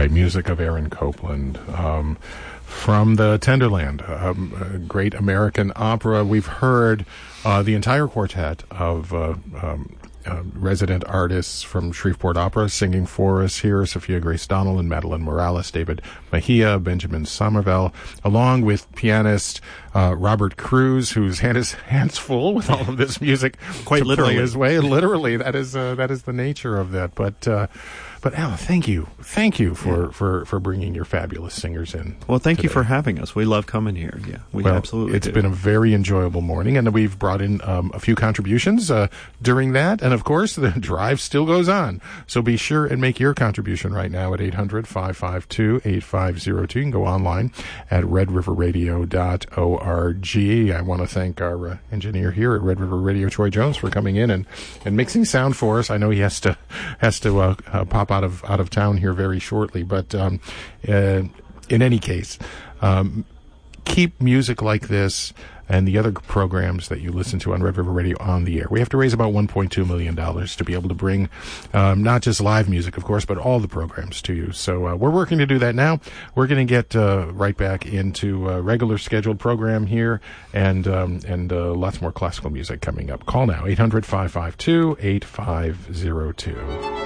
right, music of Aaron Copland. From the Tenderland, great American opera. We've heard the entire quartet of resident artists from Shreveport Opera singing for us here: Sophia Grace Donnell and Madeline Morales, David Mejia, Benjamin Somerville, along with pianist Robert Cruz, who's had his hands full with all of this music. Quite literally. His way. Literally, that is the nature of that. But Alan, thank you for bringing your fabulous singers in. Well, thank you today. for having us. We love coming here. Yeah, we absolutely It's do. been a very enjoyable morning, and we've brought in a few contributions during that, and of course the drive still goes on. So be sure and make your contribution right now at 800-552-8502. You can go online at redriverradio.org. I want to thank our engineer here at Red River Radio, Troy Jones, for coming in and mixing sound for us. I know he has to pop out of town here very shortly, but in any case, keep music like this and the other programs that you listen to on Red River Radio on the air. We have to raise about $1.2 million to be able to bring not just live music, of course, but all the programs to you. So we're working to do that now. We're going to get right back into a regular scheduled program here, and lots more classical music coming up. Call now, 800-552-8502.